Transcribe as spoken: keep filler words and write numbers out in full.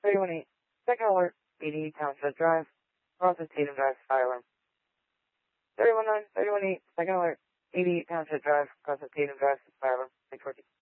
thirty-one eight, second alert, eighty Township Drive, process Tatum Drive, fire alarm. thirty-one nine, thirty-one eight, second alert, eighty Township Drive, process Tatum Drive, fire alarm, six fourteen.